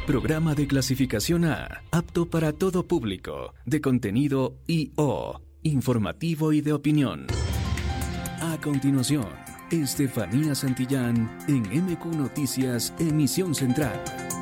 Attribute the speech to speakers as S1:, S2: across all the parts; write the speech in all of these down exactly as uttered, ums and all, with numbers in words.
S1: Programa de clasificación A, apto para todo público, de contenido I O, informativo y de opinión. A continuación, Estefanía Santillán en M Q Noticias, emisión central.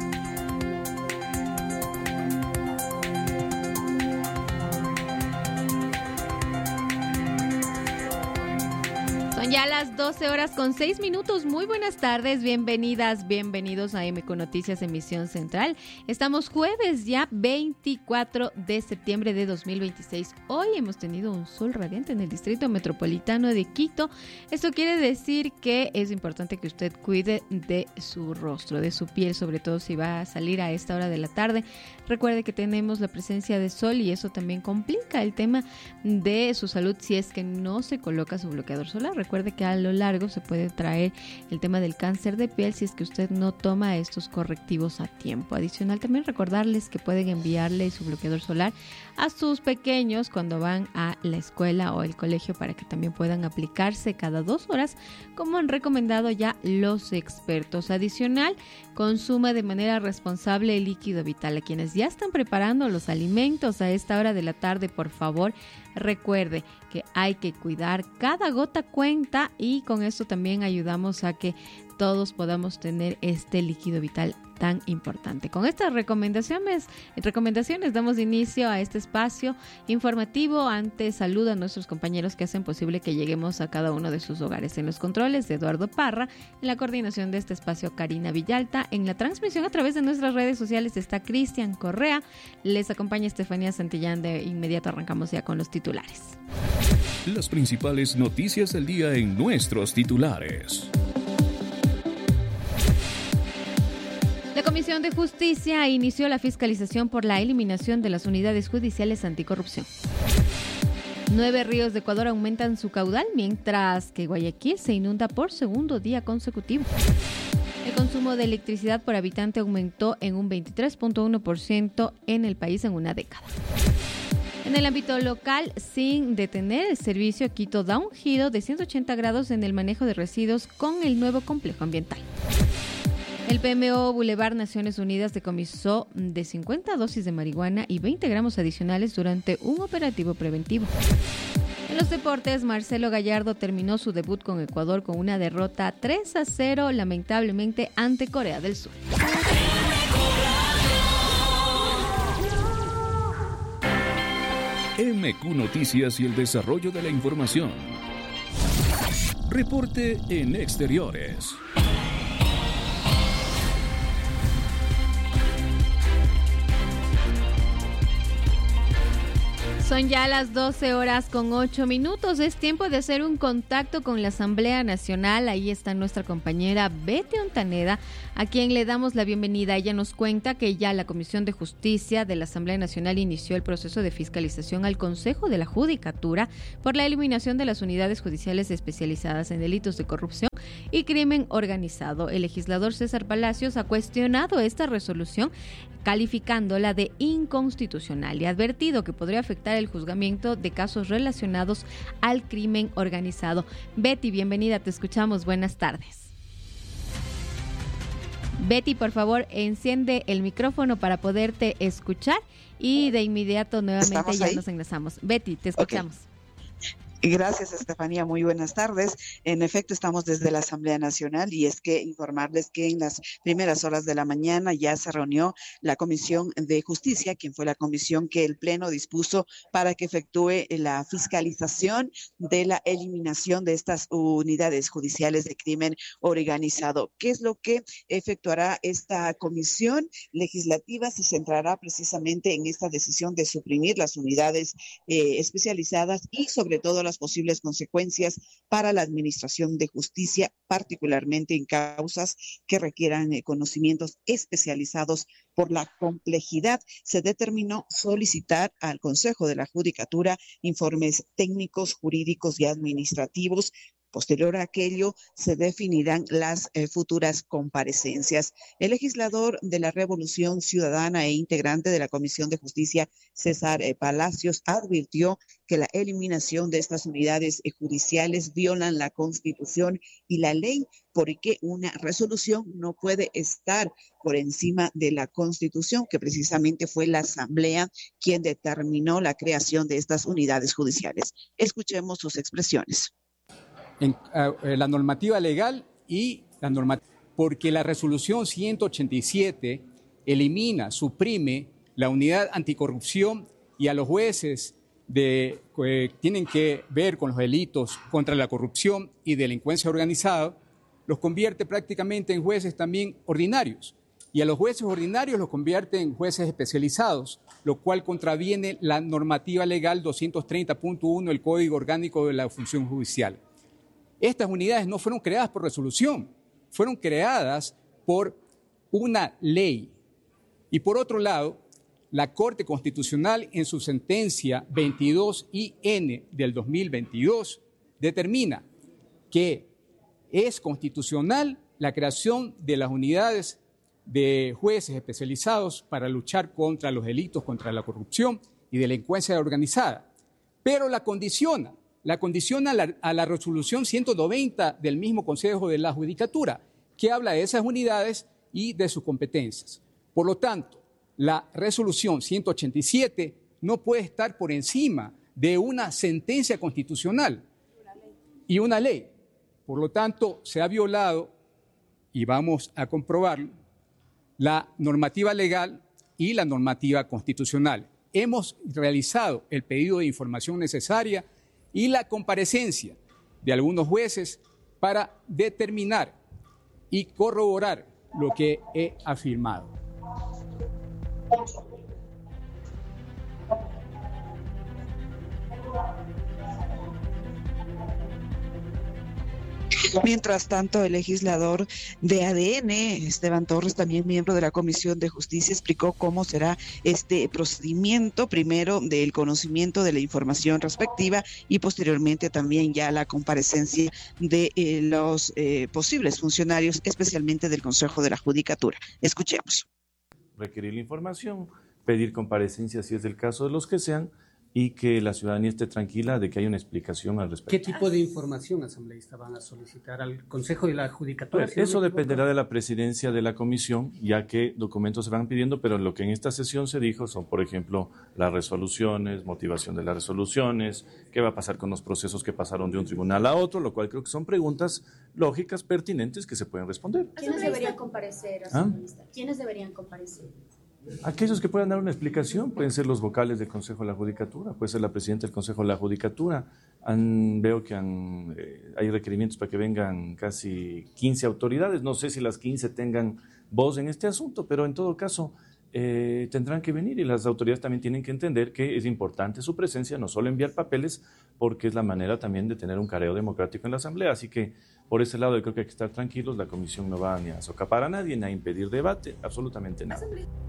S2: Ya a las doce horas con seis minutos. Muy buenas tardes, bienvenidas, bienvenidos a M Q Noticias Emisión Central. Estamos jueves ya veinticuatro de septiembre de dos mil veintiséis. Hoy hemos tenido un sol radiante en el Distrito Metropolitano de Quito. Esto quiere decir que es importante que usted cuide de su rostro, de su piel, sobre todo si va a salir a esta hora de la tarde. Recuerde que tenemos la presencia de sol y eso también complica el tema de su salud si es que no se coloca su bloqueador solar. Recuerde que a lo largo se puede traer el tema del cáncer de piel si es que usted no toma estos correctivos a tiempo. Adicional, también recordarles que pueden enviarle su bloqueador solar a sus pequeños cuando van a la escuela o el colegio para que también puedan aplicarse cada dos horas, como han recomendado ya los expertos. Adicional, consuma de manera responsable el líquido vital. A quienes ya están preparando los alimentos a esta hora de la tarde, por favor, recuerde que hay que cuidar, cada gota cuenta, y con esto también ayudamos a que todos podamos tener este líquido vital tan importante. Con estas recomendaciones, recomendaciones damos inicio a este espacio informativo. Antes, saludo a nuestros compañeros que hacen posible que lleguemos a cada uno de sus hogares. En los controles, Eduardo Parra; en la coordinación de este espacio, Karina Villalta; en la transmisión a través de nuestras redes sociales está Cristian Correa. Les acompaña Estefanía Santillán. De inmediato arrancamos ya con los titulares.
S1: Las principales noticias del día en nuestros titulares.
S2: La Comisión de Justicia inició la fiscalización por la eliminación de las unidades judiciales anticorrupción. Nueve ríos de Ecuador aumentan su caudal, mientras que Guayaquil se inunda por segundo día consecutivo. El consumo de electricidad por habitante aumentó en un veintitrés punto uno por ciento en el país en una década. En el ámbito local, sin detener el servicio, Quito da un giro de ciento ochenta grados en el manejo de residuos con el nuevo complejo ambiental. El P M O Boulevard Naciones Unidas decomisó de cincuenta dosis de marihuana y veinte gramos adicionales durante un operativo preventivo. En los deportes, Marcelo Gallardo terminó su debut con Ecuador con una derrota tres a cero, lamentablemente, ante Corea del Sur.
S1: M Q Noticias y el desarrollo de la información. Reporte en exteriores.
S2: Son ya las doce horas con ocho minutos. Es tiempo de hacer un contacto con la Asamblea Nacional. Ahí está nuestra compañera Betty Ontaneda, a quien le damos la bienvenida. Ella nos cuenta que ya la Comisión de Justicia de la Asamblea Nacional inició el proceso de fiscalización al Consejo de la Judicatura por la eliminación de las unidades judiciales especializadas en delitos de corrupción y crimen organizado. El legislador César Palacios ha cuestionado esta resolución, calificándola de inconstitucional y ha advertido que podría afectar el juzgamiento de casos relacionados al crimen organizado. Betty, bienvenida, te escuchamos. Buenas tardes. Betty, por favor, enciende el micrófono para poderte escuchar y de inmediato nuevamente ya nos enlazamos. Betty, te escuchamos.
S3: Okay. Gracias, Estefanía. Muy buenas tardes. En efecto, estamos desde la Asamblea Nacional y es que informarles que en las primeras horas de la mañana ya se reunió la Comisión de Justicia, quien fue la comisión que el Pleno dispuso para que efectúe la fiscalización de la eliminación de estas unidades judiciales de crimen organizado. ¿Qué es lo que efectuará esta comisión legislativa? Se centrará precisamente en esta decisión de suprimir las unidades eh, especializadas y sobre todo las posibles consecuencias para la administración de justicia, particularmente en causas que requieran eh, conocimientos especializados por la complejidad. Se determinó solicitar al Consejo de la Judicatura informes técnicos, jurídicos y administrativos Posterior a aquello, se definirán las eh, futuras comparecencias. El legislador de la Revolución Ciudadana e integrante de la Comisión de Justicia, César eh, Palacios, advirtió que la eliminación de estas unidades eh, judiciales violan la Constitución y la ley, porque una resolución no puede estar por encima de la Constitución, que precisamente fue la Asamblea quien determinó la creación de estas unidades judiciales. Escuchemos sus expresiones.
S4: En, uh, la normativa legal y la normativa, porque la resolución ciento ochenta y siete elimina, suprime la unidad anticorrupción y a los jueces de, eh, tienen que ver con los delitos contra la corrupción y delincuencia organizada, los convierte prácticamente en jueces también ordinarios. Y a los jueces ordinarios los convierte en jueces especializados, lo cual contraviene la normativa legal doscientos treinta punto uno del Código Orgánico de la Función Judicial. Estas unidades no fueron creadas por resolución, fueron creadas por una ley. Y por otro lado, la Corte Constitucional en su sentencia veintidós I N del dos mil veintidós determina que es constitucional la creación de las unidades de jueces especializados para luchar contra los delitos, contra la corrupción y delincuencia organizada, pero la condiciona, la condiciona a la, a la resolución ciento noventa del mismo Consejo de la Judicatura, que habla de esas unidades y de sus competencias. Por lo tanto, la resolución ciento ochenta y siete no puede estar por encima de una sentencia constitucional y una ley. Por lo tanto, se ha violado, y vamos a comprobarlo, la normativa legal y la normativa constitucional. Hemos realizado el pedido de información necesaria y la comparecencia de algunos jueces para determinar y corroborar lo que he afirmado.
S3: Mientras tanto, el legislador de A D N, Esteban Torres, también miembro de la Comisión de Justicia, explicó cómo será este procedimiento, primero del conocimiento de la información respectiva y posteriormente también ya la comparecencia de eh, los eh, posibles funcionarios, especialmente del Consejo de la Judicatura. Escuchemos.
S5: Requerir la información, pedir comparecencia si es el caso de los que sean, y que la ciudadanía esté tranquila de que hay una explicación al respecto.
S6: ¿Qué tipo de información, asambleísta, van a solicitar al Consejo de la Judicatura?
S5: Pues eso dependerá de la presidencia de la comisión, ya que documentos se van pidiendo, pero lo que en esta sesión se dijo son, por ejemplo, las resoluciones, motivación de las resoluciones, qué va a pasar con los procesos que pasaron de un tribunal a otro, lo cual creo que son preguntas lógicas, pertinentes, que se pueden responder.
S7: ¿Quiénes deberían comparecer, asambleísta? ¿Ah? ¿Quiénes deberían comparecer?
S5: Aquellos que puedan dar una explicación pueden ser los vocales del Consejo de la Judicatura, puede ser la presidenta del Consejo de la Judicatura. Han, veo que han, eh, hay requerimientos para que vengan casi quince autoridades. No sé si las quince tengan voz en este asunto, pero en todo caso eh, tendrán que venir y las autoridades también tienen que entender que es importante su presencia, no solo enviar papeles, porque es la manera también de tener un careo democrático en la Asamblea. Así que por ese lado yo creo que hay que estar tranquilos, la comisión no va ni a socapar a nadie, ni a impedir debate, absolutamente nada.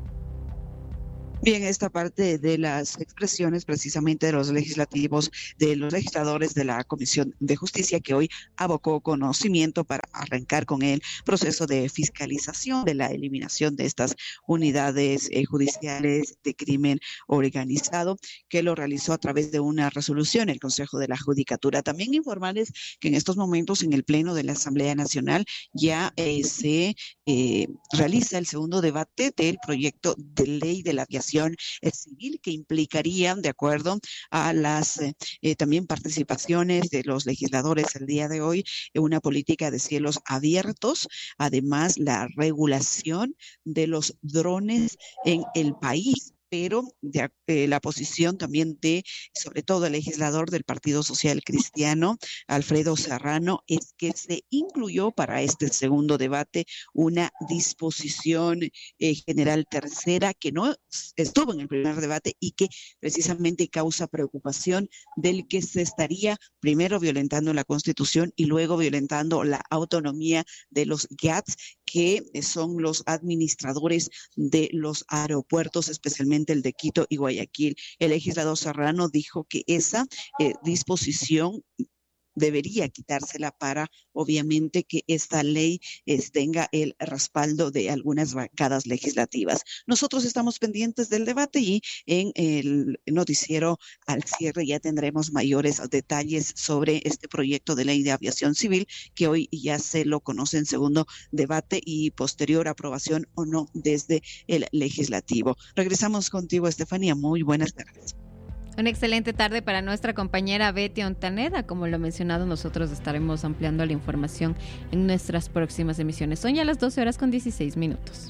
S3: Bien, esta parte de las expresiones precisamente de los legislativos, de los legisladores de la Comisión de Justicia, que hoy abocó conocimiento para arrancar con el proceso de fiscalización de la eliminación de estas unidades eh, judiciales de crimen organizado, que lo realizó a través de una resolución el Consejo de la Judicatura. También informarles que en estos momentos en el Pleno de la Asamblea Nacional ya eh, se eh, realiza el segundo debate del proyecto de ley de la aviación civil, que implicaría, de acuerdo a las eh, eh, también participaciones de los legisladores el día de hoy, eh, una política de cielos abiertos, además la regulación de los drones en el país. Pero de, eh, la posición también de, sobre todo el legislador del Partido Social Cristiano, Alfredo Serrano, es que se incluyó para este segundo debate una disposición eh, general tercera que no estuvo en el primer debate y que precisamente causa preocupación del que se estaría primero violentando la Constitución y luego violentando la autonomía de los G A Ts, que son los administradores de los aeropuertos, especialmente el de Quito y Guayaquil. El legislador Serrano dijo que esa eh, disposición debería quitársela para, obviamente, que esta ley eh, tenga el respaldo de algunas bancadas legislativas. Nosotros estamos pendientes del debate y en el noticiero al cierre ya tendremos mayores detalles sobre este proyecto de ley de aviación civil que hoy ya se lo conoce en segundo debate y posterior aprobación o no desde el legislativo. Regresamos contigo, Estefanía. Muy buenas tardes.
S2: Una excelente tarde para nuestra compañera Betty Ontaneda. Como lo mencionado, nosotros estaremos ampliando la información en nuestras próximas emisiones. Son ya las doce horas con dieciséis minutos.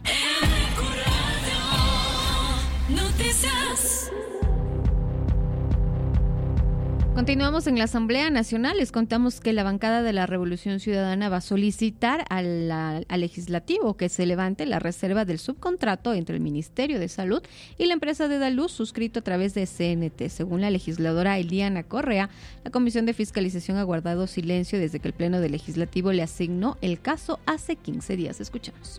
S8: Noticias.
S2: Continuamos en la Asamblea Nacional. Les contamos que la bancada de la Revolución Ciudadana va a solicitar al, al legislativo que se levante la reserva del subcontrato entre el Ministerio de Salud y la empresa Dedaluz suscrito a través de C N T. Según la legisladora Eliana Correa, la Comisión de Fiscalización ha guardado silencio desde que el Pleno del Legislativo le asignó el caso hace quince días. Escuchamos.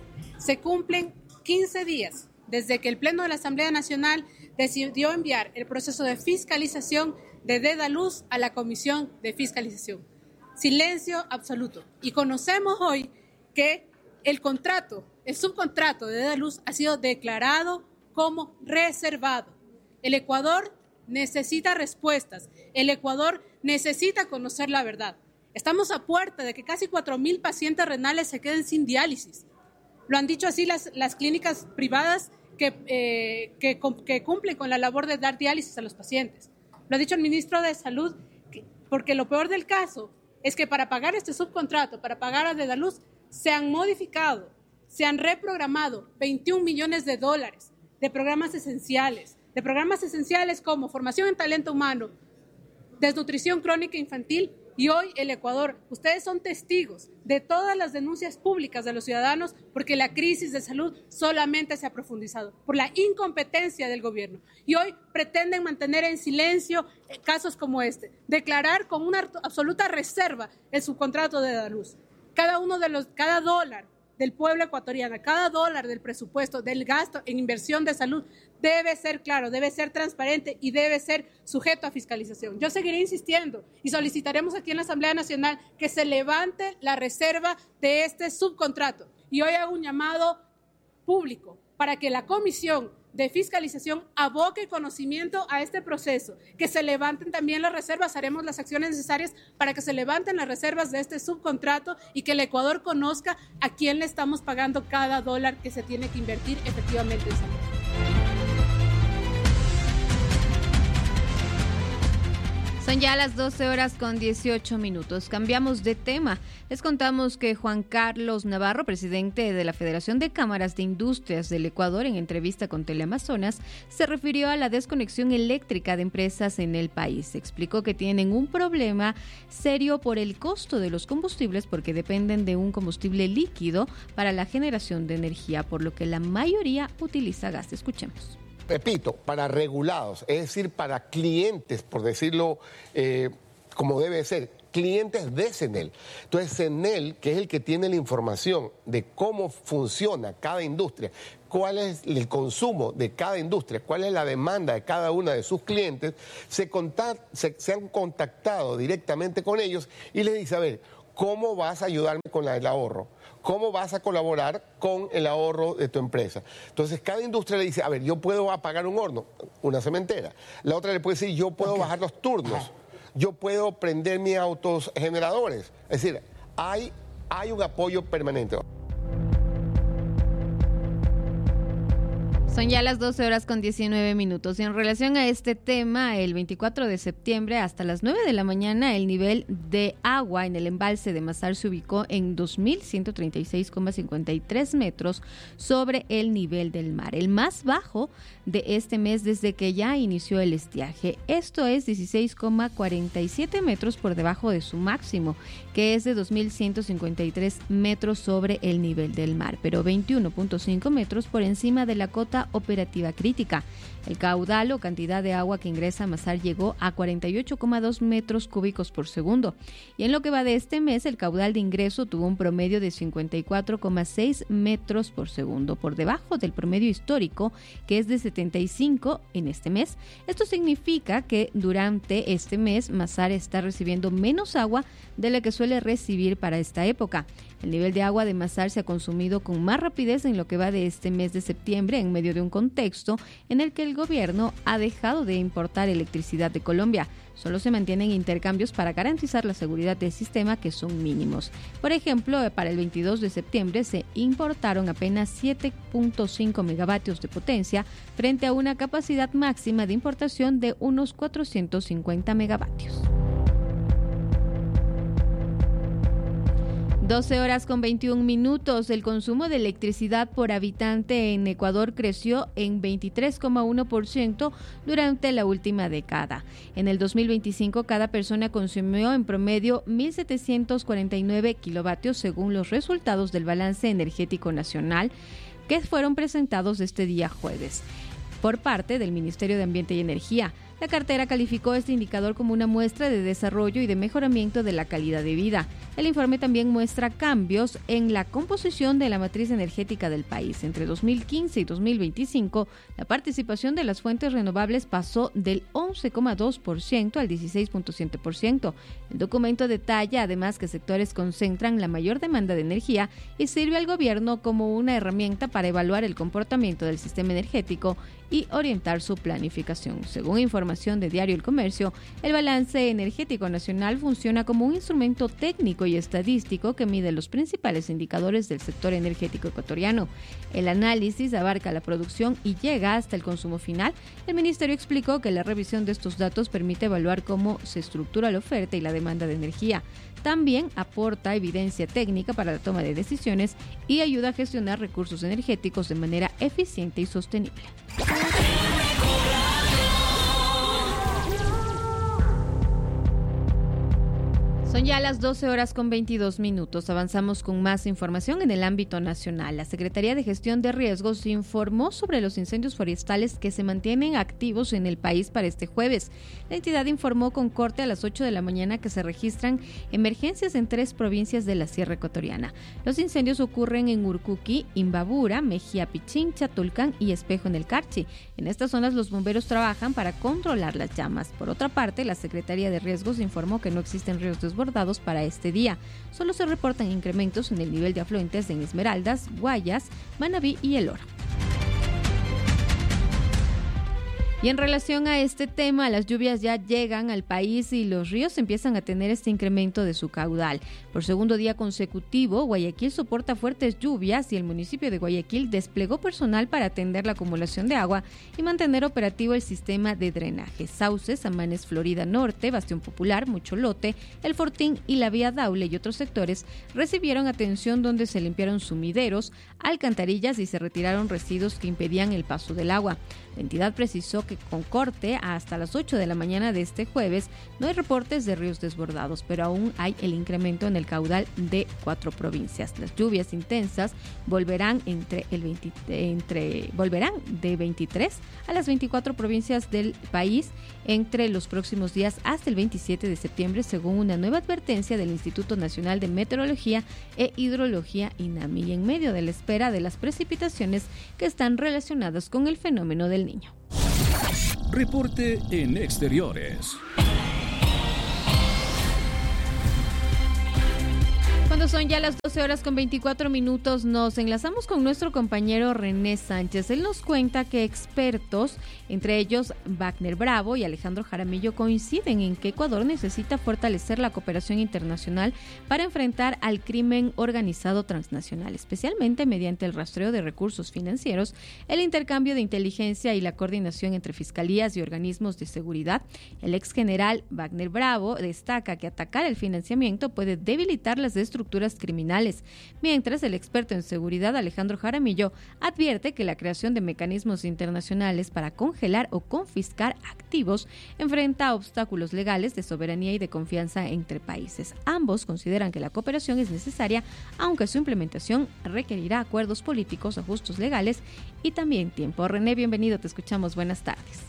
S9: Se cumplen quince días desde que el Pleno de la Asamblea Nacional decidió enviar el proceso de fiscalización de Dedaluz a la Comisión de Fiscalización. Silencio absoluto. Y conocemos hoy que el contrato, el subcontrato de Dedaluz ha sido declarado como reservado. El Ecuador necesita respuestas. El Ecuador necesita conocer la verdad. Estamos a puerta de que casi cuatro mil pacientes renales se queden sin diálisis. Lo han dicho así las, las clínicas privadas que, eh, que, que cumplen con la labor de dar diálisis a los pacientes. Lo ha dicho el ministro de Salud, porque lo peor del caso es que para pagar este subcontrato, para pagar a Dedaluz, se han modificado, se han reprogramado veintiún millones de dólares de programas esenciales, de programas esenciales como formación en talento humano, desnutrición crónica infantil. Y hoy el Ecuador, ustedes son testigos de todas las denuncias públicas de los ciudadanos porque la crisis de salud solamente se ha profundizado por la incompetencia del gobierno. Y hoy pretenden mantener en silencio casos como este, declarar con una absoluta reserva el subcontrato de Dedaluz. Cada uno de los, cada dólar del pueblo ecuatoriano, cada dólar del presupuesto, del gasto en inversión de salud, debe ser claro, debe ser transparente y debe ser sujeto a fiscalización. Yo seguiré insistiendo y solicitaremos aquí en la Asamblea Nacional que se levante la reserva de este subcontrato. Y hoy hago un llamado público para que la Comisión de Fiscalización aboque conocimiento a este proceso, que se levanten también las reservas, haremos las acciones necesarias para que se levanten las reservas de este subcontrato y que el Ecuador conozca a quién le estamos pagando cada dólar que se tiene que invertir efectivamente en salud.
S2: Son ya las doce horas con dieciocho minutos. Cambiamos de tema. Les contamos que Juan Carlos Navarro, presidente de la Federación de Cámaras de Industrias del Ecuador, en entrevista con Teleamazonas, se refirió a la desconexión eléctrica de empresas en el país. Explicó que tienen un problema serio por el costo de los combustibles porque dependen de un combustible líquido para la generación de energía, por lo que la mayoría utiliza gas. Escuchemos.
S10: Repito, para regulados, es decir, para clientes, por decirlo eh, como debe ser, clientes de CENEL. Entonces, CENEL, que es el que tiene la información de cómo funciona cada industria, cuál es el consumo de cada industria, cuál es la demanda de cada una de sus clientes, se, contact, se, se han contactado directamente con ellos y les dice, a ver, ¿cómo vas a ayudarme con la, el ahorro? ¿Cómo vas a colaborar con el ahorro de tu empresa? Entonces, cada industria le dice, a ver, yo puedo apagar un horno, una cementera. La otra le puede decir, yo puedo okay. bajar los turnos. Ajá. Yo puedo prender mis autos generadores. Es decir, hay, hay un apoyo permanente.
S2: Son ya las doce horas con diecinueve minutos y en relación a este tema, el veinticuatro de septiembre hasta las nueve de la mañana el nivel de agua en el embalse de Mazar se ubicó en dos mil ciento treinta y seis coma cincuenta y tres metros sobre el nivel del mar, el más bajo de este mes desde que ya inició el estiaje. Esto es dieciséis coma cuarenta y siete metros por debajo de su máximo, que es de dos mil ciento cincuenta y tres metros sobre el nivel del mar, pero veintiuno punto cinco metros por encima de la cota etapa operativa crítica. El caudal o cantidad de agua que ingresa a Masar llegó a cuarenta y ocho coma dos metros cúbicos por segundo. Y en lo que va de este mes, el caudal de ingreso tuvo un promedio de cincuenta y cuatro coma seis metros por segundo, por debajo del promedio histórico, que es de setenta y cinco en este mes. Esto significa que durante este mes, Masar está recibiendo menos agua de la que suele recibir para esta época. El nivel de agua de Masar se ha consumido con más rapidez en lo que va de este mes de septiembre, en medio de un contexto en el que el gobierno ha dejado de importar electricidad de Colombia. Solo se mantienen intercambios para garantizar la seguridad del sistema, que son mínimos. Por ejemplo, para el veintidós de septiembre se importaron apenas siete punto cinco megavatios de potencia frente a una capacidad máxima de importación de unos cuatrocientos cincuenta megavatios. doce horas con veintiún minutos. El consumo de electricidad por habitante en Ecuador creció en veintitrés coma uno por ciento durante la última década. En el dos mil veinticinco, cada persona consumió en promedio mil setecientos cuarenta y nueve kilovatios, según los resultados del Balance Energético Nacional, que fueron presentados este día jueves por parte del Ministerio de Ambiente y Energía. La cartera calificó este indicador como una muestra de desarrollo y de mejoramiento de la calidad de vida. El informe también muestra cambios en la composición de la matriz energética del país. Entre dos mil quince y dos mil veinticinco, la participación de las fuentes renovables pasó del once coma dos por ciento al dieciséis punto siete por ciento. El documento detalla además que sectores concentran la mayor demanda de energía y sirve al gobierno como una herramienta para evaluar el comportamiento del sistema energético y orientar su planificación. Según información de Diario El Comercio, el Balance Energético Nacional funciona como un instrumento técnico y estadístico que mide los principales indicadores del sector energético ecuatoriano. El análisis abarca la producción y llega hasta el consumo final. El ministerio explicó que la revisión de estos datos permite evaluar cómo se estructura la oferta y la demanda de energía. También aporta evidencia técnica para la toma de decisiones y ayuda a gestionar recursos energéticos de manera eficiente y sostenible. Son ya las doce horas con veintidós minutos. Avanzamos con más información en el ámbito nacional. La Secretaría de Gestión de Riesgos informó sobre los incendios forestales que se mantienen activos en el país para este jueves. La entidad informó con corte a las ocho de la mañana que se registran emergencias en tres provincias de la Sierra Ecuatoriana. Los incendios ocurren en Urcuqui, Imbabura, Mejía Pichincha, Tulcán y Espejo en el Carchi. En estas zonas los bomberos trabajan para controlar las llamas. Por otra parte, la Secretaría de Riesgos informó que no existen ríos desbordados para este día. Solo se reportan incrementos en el nivel de afluentes en Esmeraldas, Guayas, Manabí y El Oro. Y en relación a este tema, las lluvias ya llegan al país y los ríos empiezan a tener este incremento de su caudal. Por segundo día consecutivo, Guayaquil soporta fuertes lluvias y el municipio de Guayaquil desplegó personal para atender la acumulación de agua y mantener operativo el sistema de drenaje. Sauces, Amanes, Florida Norte, Bastión Popular, Mucholote, El Fortín y la Vía Daule y otros sectores recibieron atención donde se limpiaron sumideros, alcantarillas y se retiraron residuos que impedían el paso del agua. La entidad precisó que con corte hasta las ocho de la mañana de este jueves no hay reportes de ríos desbordados, pero aún hay el incremento en el caudal de cuatro provincias. Las lluvias intensas volverán entre el veinte, entre volverán de veintitrés a las veinticuatro provincias del país entre los próximos días hasta el veintisiete de septiembre, según una nueva advertencia del Instituto Nacional de Meteorología e Hidrología INAMI, y en medio de la espera de las precipitaciones que están relacionadas con el fenómeno del Niño.
S1: Reporte en exteriores.
S2: Cuando son ya las doce horas con veinticuatro minutos, nos enlazamos con nuestro compañero René Sánchez. Él nos cuenta que expertos, entre ellos Wagner Bravo y Alejandro Jaramillo, coinciden en que Ecuador necesita fortalecer la cooperación internacional para enfrentar al crimen organizado transnacional, especialmente mediante el rastreo de recursos financieros, el intercambio de inteligencia y la coordinación entre fiscalías y organismos de seguridad. El ex general Wagner Bravo destaca que atacar el financiamiento puede debilitar las estructuras estructuras criminales, mientras el experto en seguridad Alejandro Jaramillo advierte que la creación de mecanismos internacionales para congelar o confiscar activos enfrenta obstáculos legales de soberanía y de confianza entre países. Ambos consideran que la cooperación es necesaria, aunque su implementación requerirá acuerdos políticos, ajustes legales y también tiempo. René, bienvenido, te escuchamos. Buenas tardes.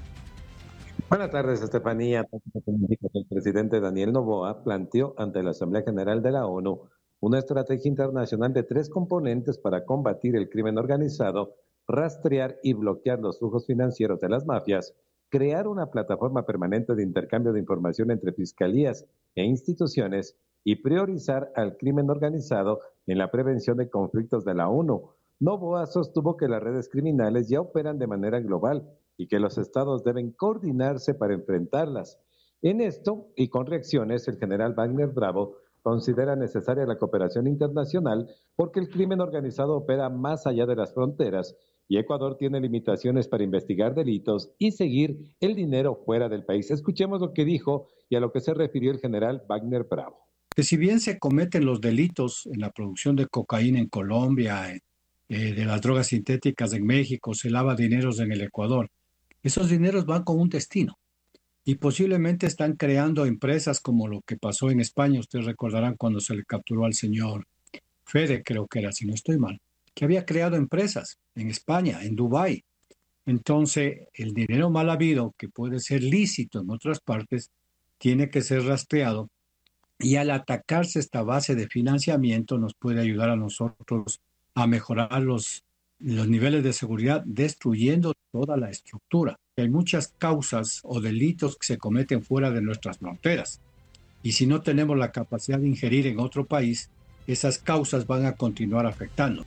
S8: Buenas tardes, Estefanía. El presidente Daniel Noboa planteó ante la Asamblea General de la ONU una estrategia internacional de tres componentes para combatir el crimen organizado, rastrear y bloquear los flujos financieros de las mafias, crear una plataforma permanente de intercambio de información entre fiscalías e instituciones y priorizar al crimen organizado en la prevención de conflictos de la ONU. Noboa sostuvo que las redes criminales ya operan de manera global y que los estados deben coordinarse para enfrentarlas. En esto, y con reacciones, el general Wagner Bravo considera necesaria la cooperación internacional porque el crimen organizado opera más allá de las fronteras y Ecuador tiene limitaciones para investigar delitos y seguir el dinero fuera del país. Escuchemos lo que dijo y a lo que se refirió el general Wagner Bravo.
S11: Que si bien se cometen los delitos en la producción de cocaína en Colombia, eh, de las drogas sintéticas en México, se lava dineros en el Ecuador, esos dineros van con un destino y posiblemente están creando empresas como lo que pasó en España. Ustedes recordarán cuando se le capturó al señor Fede, creo que era, si no estoy mal, que había creado empresas en España, en Dubái. Entonces, el dinero mal habido, que puede ser lícito en otras partes, tiene que ser rastreado y al atacarse esta base de financiamiento nos puede ayudar a nosotros a mejorar los los niveles de seguridad, destruyendo toda la estructura. Hay muchas causas o delitos que se cometen fuera de nuestras fronteras. Y si no tenemos la capacidad de ingerir en otro país, esas causas van a continuar afectando.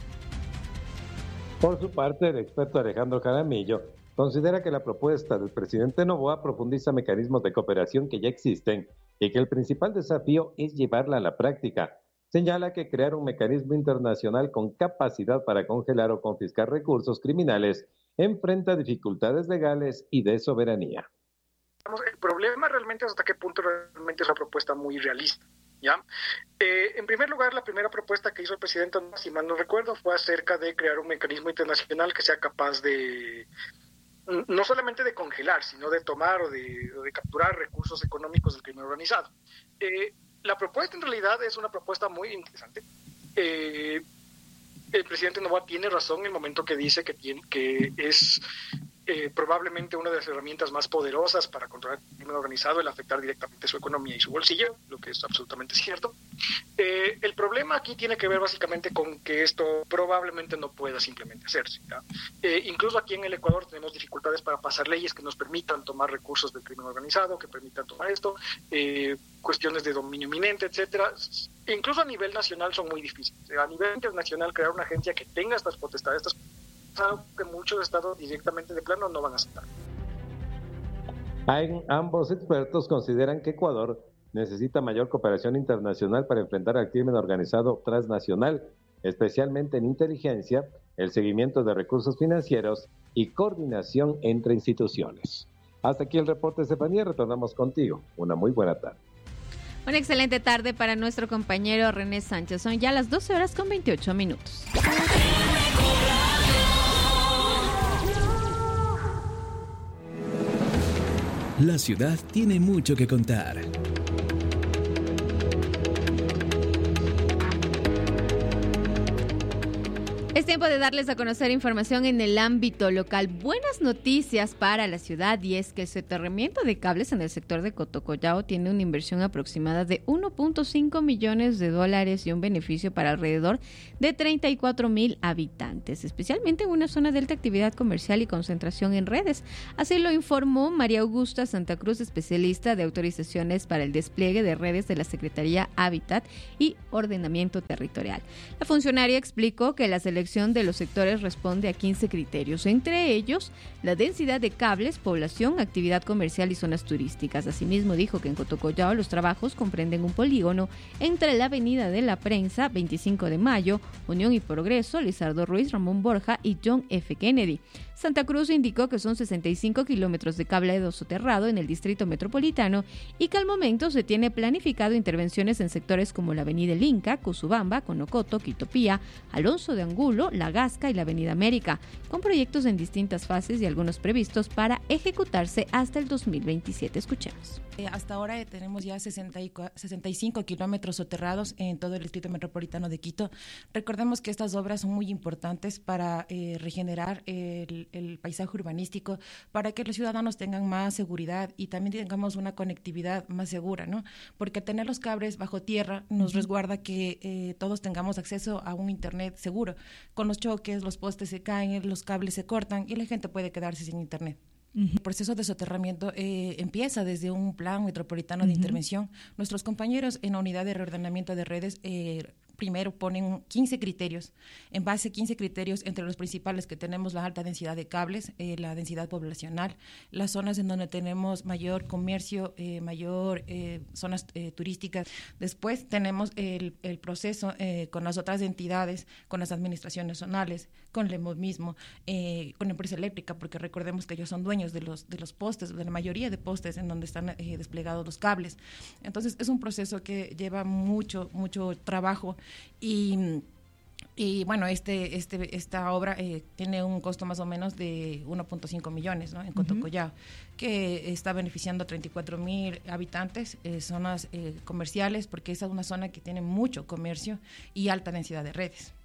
S8: Por su parte, el experto Alejandro Jaramillo considera que la propuesta del presidente Noboa profundiza mecanismos de cooperación que ya existen y que el principal desafío es llevarla a la práctica. Señala que crear un mecanismo internacional con capacidad para congelar o confiscar recursos criminales enfrenta dificultades legales y de soberanía.
S12: El problema realmente es hasta qué punto realmente es una propuesta muy realista. ¿Ya? Eh, en primer lugar, la primera propuesta que hizo el presidente, si mal no recuerdo, fue acerca de crear un mecanismo internacional que sea capaz de, no solamente de congelar, sino de tomar o de, o de capturar recursos económicos del crimen organizado. Eh, La propuesta en realidad es una propuesta muy interesante. Eh, el presidente Noboa tiene razón en el momento que dice que, tiene, que es eh, probablemente una de las herramientas más poderosas para controlar el crimen organizado, el afectar directamente su economía y su bolsillo, lo que es absolutamente cierto. Eh, el problema aquí tiene que ver básicamente con que esto probablemente no pueda simplemente hacerse. Eh, incluso aquí en el Ecuador tenemos dificultades para pasar leyes que nos permitan tomar recursos del crimen organizado, que permitan tomar esto, eh, cuestiones de dominio inminente, etcétera. Incluso a nivel nacional son muy difíciles. A nivel internacional, crear una agencia que tenga estas potestades, estas algo que muchos estados directamente de plano no van a aceptar.
S8: Ambos expertos consideran que Ecuador necesita mayor cooperación internacional para enfrentar al crimen organizado transnacional, especialmente en inteligencia, el seguimiento de recursos financieros y coordinación entre instituciones. Hasta aquí el reporte, Estefanía. Retornamos contigo. Una muy buena tarde.
S2: Una excelente tarde para nuestro compañero René Sánchez. Son ya las doce horas con veintiocho minutos.
S1: La ciudad tiene mucho que contar.
S2: Es tiempo de darles a conocer información en el ámbito local. Buenas noticias para la ciudad, y es que el soterramiento de cables en el sector de Cotocollao tiene una inversión aproximada de uno punto cinco millones de dólares y un beneficio para alrededor de treinta y cuatro mil habitantes, especialmente en una zona de alta actividad comercial y concentración en redes. Así lo informó María Augusta Santa Cruz, especialista de autorizaciones para el despliegue de redes de la Secretaría Hábitat y Ordenamiento Territorial. La funcionaria explicó que la selección selección de los sectores responde a quince criterios, entre ellos la densidad de cables, población, actividad comercial y zonas turísticas. Asimismo, dijo que en Cotocollao los trabajos comprenden un polígono entre la Avenida de la Prensa, veinticinco de mayo, Unión y Progreso, Lizardo Ruiz, Ramón Borja y John F. Kennedy. Santa Cruz indicó que son sesenta y cinco kilómetros de cableado soterrado en el distrito metropolitano y que al momento se tiene planificado intervenciones en sectores como la Avenida El Inca, Cusubamba, Conocoto, Quitopía, Alonso de Angulo, La Gasca y la Avenida América, con proyectos en distintas fases y algunos previstos para ejecutarse hasta el dos mil veintisiete. Escuchemos.
S13: Eh, hasta ahora eh, tenemos ya sesenta y cinco kilómetros soterrados en todo el distrito metropolitano de Quito. Recordemos que estas obras son muy importantes para eh, regenerar el, el paisaje urbanístico, para que los ciudadanos tengan más seguridad y también tengamos una conectividad más segura, ¿no? Porque tener los cables bajo tierra nos resguarda que eh, todos tengamos acceso a un internet seguro. Con los choques, los postes se caen, los cables se cortan y la gente puede quedarse sin internet. Uh-huh. El proceso de soterramiento eh, empieza desde un plan metropolitano uh-huh. de intervención. Nuestros compañeros en la unidad de reordenamiento de redes eh, primero ponen quince criterios. En base a quince criterios, entre los principales que tenemos la alta densidad de cables, eh, la densidad poblacional, las zonas en donde tenemos mayor comercio, eh, mayor eh, zonas eh, turísticas. Después tenemos el, el proceso eh, con las otras entidades, con las administraciones zonales, con el mismo, eh, con la empresa eléctrica, porque recordemos que ellos son dueños de los, de los postes, de la mayoría de postes en donde están eh, desplegados los cables. Entonces, es un proceso que lleva mucho, mucho trabajo. Y, y bueno, este, este, esta obra eh, tiene un costo más o menos de uno punto cinco millones, ¿no? En Cotocollao, uh-huh. que está beneficiando a treinta y cuatro mil habitantes, eh, zonas eh, comerciales, porque esa es una zona que tiene mucho comercio y alta densidad de redes.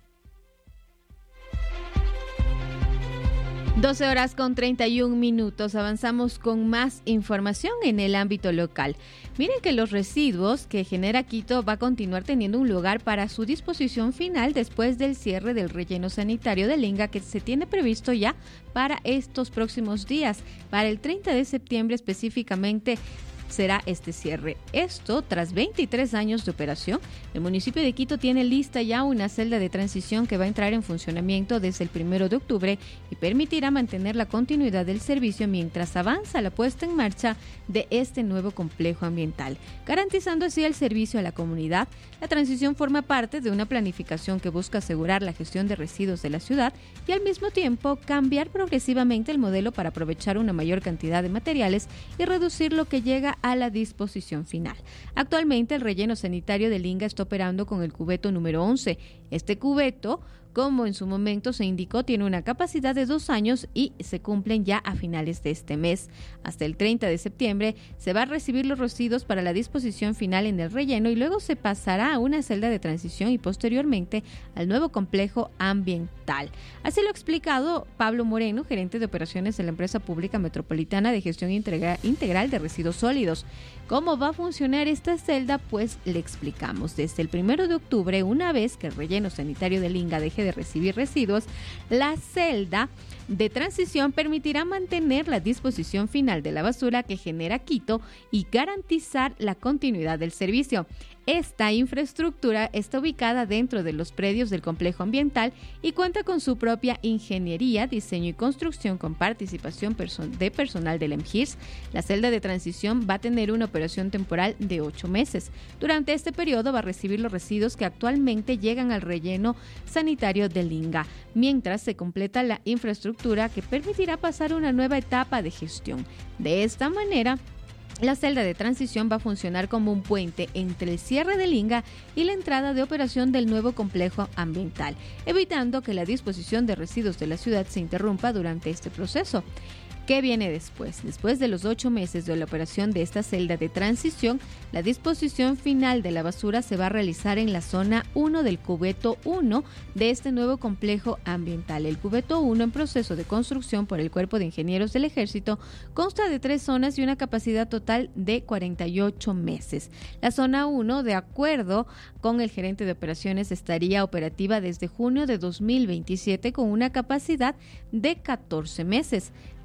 S2: doce horas con treinta y un minutos. Avanzamos con más información en el ámbito local. Miren que los residuos que genera Quito va a continuar teniendo un lugar para su disposición final después del cierre del relleno sanitario de Linga, que se tiene previsto ya para estos próximos días. Para el treinta de septiembre específicamente será este cierre. Esto tras veintitrés años de operación. El municipio de Quito tiene lista ya una celda de transición que va a entrar en funcionamiento desde el primero de octubre y permitirá mantener la continuidad del servicio mientras avanza la puesta en marcha de este nuevo complejo ambiental, garantizando así el servicio a la comunidad. La transición forma parte de una planificación que busca asegurar la gestión de residuos de la ciudad y al mismo tiempo cambiar progresivamente el modelo para aprovechar una mayor cantidad de materiales y reducir lo que llega a la disposición final. Actualmente el relleno sanitario de Linga está operando con el cubeto número once. Este cubeto, como en su momento se indicó, tiene una capacidad de dos años y se cumplen ya a finales de este mes. Hasta el treinta de septiembre se va a recibir los residuos para la disposición final en el relleno y luego se pasará a una celda de transición y posteriormente al nuevo complejo ambiental. Así lo ha explicado Pablo Moreno, gerente de operaciones de la empresa pública metropolitana de gestión integra- integral de residuos sólidos. ¿Cómo va a funcionar esta celda? Pues le explicamos. Desde el primero de octubre, una vez que el relleno sanitario de Linga deje de recibir residuos, la celda de transición permitirá mantener la disposición final de la basura que genera Quito y garantizar la continuidad del servicio. Esta infraestructura está ubicada dentro de los predios del complejo ambiental y cuenta con su propia ingeniería, diseño y construcción con participación person- de personal del E M G I R S. La celda de transición va a tener una operación temporal de ocho meses. Durante este periodo va a recibir los residuos que actualmente llegan al relleno sanitario de Linga, mientras se completa la infraestructura que permitirá pasar a una nueva etapa de gestión. De esta manera, la celda de transición va a funcionar como un puente entre el cierre de Linga y la entrada de operación del nuevo complejo ambiental, evitando que la disposición de residuos de la ciudad se interrumpa durante este proceso. ¿Qué viene después? Después de los ocho meses de la operación de esta celda de transición, la disposición final de la basura se va a realizar en la zona uno del cubeto uno de este nuevo complejo ambiental. El cubeto uno, en proceso de construcción por el Cuerpo de Ingenieros del Ejército, consta de tres zonas y una capacidad total de cuarenta y ocho meses. La zona uno, de acuerdo con el gerente de operaciones, estaría operativa desde junio de dos mil veintisiete con una capacidad de catorce meses.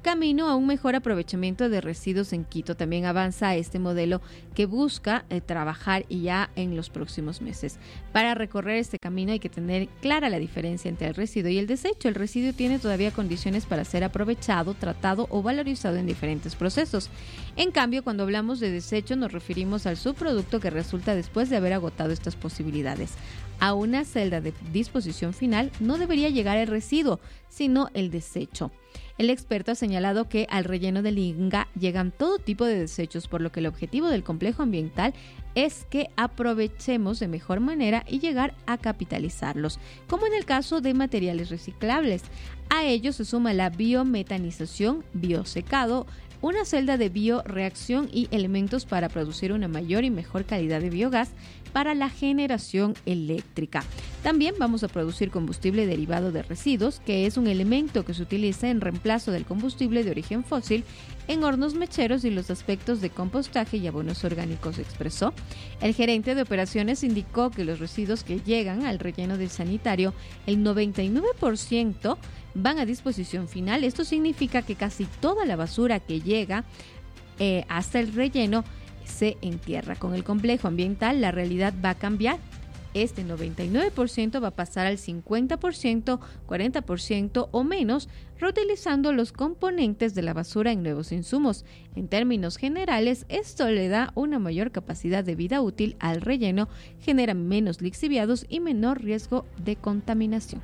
S2: camino a un mejor aprovechamiento de residuos en Quito. También avanza este modelo que busca eh, trabajar ya en los próximos meses. Para recorrer este camino hay que tener clara la diferencia entre el residuo y el desecho. El residuo tiene todavía condiciones para ser aprovechado, tratado o valorizado en diferentes procesos. En cambio, cuando hablamos de desecho nos referimos al subproducto que resulta después de haber agotado estas posibilidades. A una celda de disposición final no debería llegar el residuo, sino el desecho. El experto ha señalado que al relleno del Inga llegan todo tipo de desechos, por lo que el objetivo del complejo ambiental es que aprovechemos de mejor manera y llegar a capitalizarlos, como en el caso de materiales reciclables. A ello se suma la biometanización, biosecado, una celda de bioreacción y elementos para producir una mayor y mejor calidad de biogás para la generación eléctrica. También vamos a producir combustible derivado de residuos, que es un elemento que se utiliza en reemplazo del combustible de origen fósil en hornos mecheros y los aspectos de compostaje y abonos orgánicos, expresó. El gerente de operaciones indicó que los residuos que llegan al relleno del sanitario, el noventa y nueve por ciento van a disposición final. Esto significa que casi toda la basura que llega eh, hasta el relleno se entierra. Con el complejo ambiental la realidad va a cambiar. Este noventa y nueve por ciento va a pasar al cincuenta por ciento, cuarenta por ciento o menos, reutilizando los componentes de la basura en nuevos insumos. En términos generales, esto le da una mayor capacidad de vida útil al relleno, genera menos lixiviados y menor riesgo de contaminación.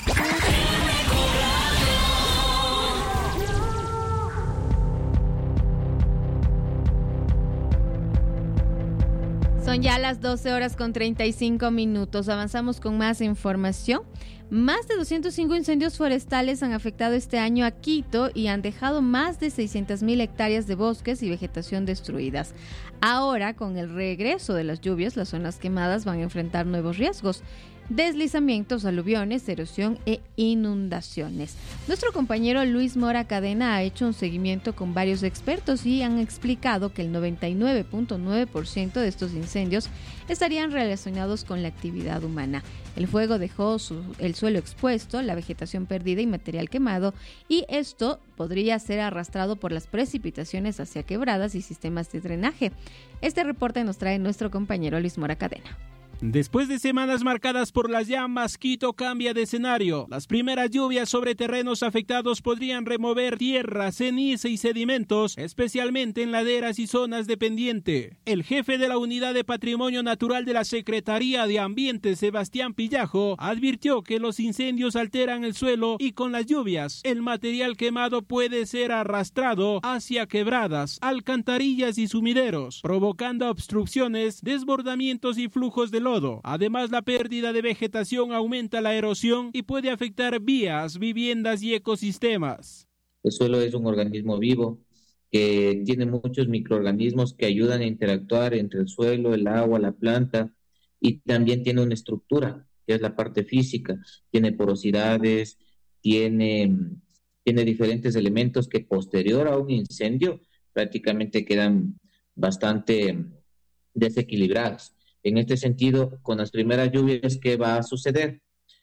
S2: Son ya las doce horas con treinta y cinco minutos. Avanzamos con más información. Más de doscientos cinco incendios forestales han afectado este año a Quito y han dejado más de seiscientas mil hectáreas de bosques y vegetación destruidas. Ahora, con el regreso de las lluvias, las zonas quemadas van a enfrentar nuevos riesgos: deslizamientos, aluviones, erosión e inundaciones. Nuestro compañero Luis Mora Cadena ha hecho un seguimiento con varios expertos y han explicado que el noventa y nueve punto nueve por ciento de estos incendios estarían relacionados con la actividad humana. El fuego dejó su, el suelo expuesto, la vegetación perdida y material quemado, y esto podría ser arrastrado por las precipitaciones hacia quebradas y sistemas de drenaje. Este reporte nos trae nuestro compañero Luis Mora Cadena.
S14: Después de semanas marcadas por las llamas, Quito cambia de escenario. Las primeras lluvias sobre terrenos afectados podrían remover tierra, ceniza y sedimentos, especialmente en laderas y zonas de pendiente. El jefe de la Unidad de Patrimonio Natural de la Secretaría de Ambiente, Sebastián Pillajo, advirtió que los incendios alteran el suelo y con las lluvias, el material quemado puede ser arrastrado hacia quebradas, alcantarillas y sumideros, provocando obstrucciones, desbordamientos y flujos de lodo. Además, la pérdida de vegetación aumenta la erosión y puede afectar vías, viviendas y ecosistemas.
S15: El suelo es un organismo vivo que tiene muchos microorganismos que ayudan a interactuar entre el suelo, el agua, la planta, y también tiene una estructura, que es la parte física. Tiene porosidades, tiene, tiene diferentes elementos que posterior a un incendio prácticamente quedan bastante desequilibrados. En este sentido, con las primeras lluvias, ¿qué va a suceder?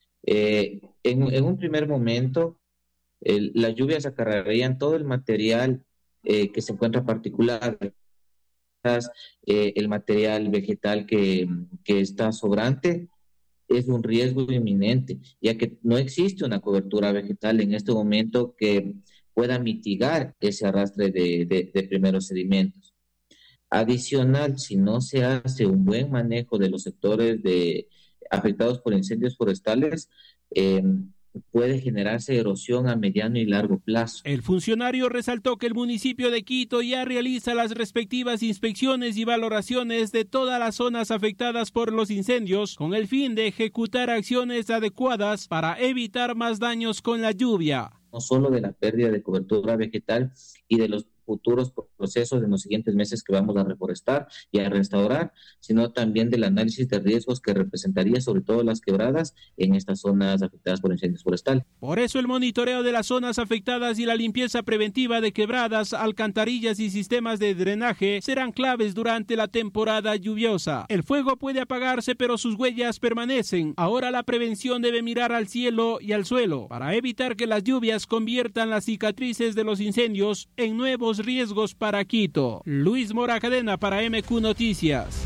S15: Eh, en, en un primer momento, el, las lluvias acarrearían todo el material eh, que se encuentra particular, eh, el material vegetal que, que está sobrante. Es un riesgo inminente, ya que no existe una cobertura vegetal en este momento que pueda mitigar ese arrastre de, de, de primeros sedimentos. Adicional, si no se hace un buen manejo de los sectores de, afectados por incendios forestales, eh, puede generarse erosión a mediano y largo plazo.
S14: El funcionario resaltó que el municipio de Quito ya realiza las respectivas inspecciones y valoraciones de todas las zonas afectadas por los incendios, con el fin de ejecutar acciones adecuadas para evitar más daños con la lluvia.
S15: No solo de la pérdida de cobertura vegetal y de los futuros procesos en los siguientes meses que vamos a reforestar y a restaurar, sino también del análisis de riesgos que representaría sobre todo las quebradas en estas zonas afectadas por incendios forestales.
S14: Por eso el monitoreo de las zonas afectadas y la limpieza preventiva de quebradas, alcantarillas y sistemas de drenaje serán claves durante la temporada lluviosa. El fuego puede apagarse, pero sus huellas permanecen. Ahora la prevención debe mirar al cielo y al suelo para evitar que las lluvias conviertan las cicatrices de los incendios en nuevos riesgos para Quito. Luis Mora Cadena para M Q Noticias.